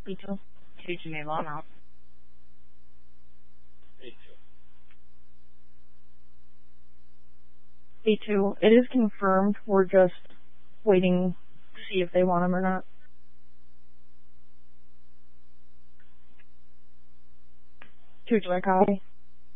B2. Teach me long out. B2. It is confirmed. We're just waiting to see if they want him or not. Two, do I copy?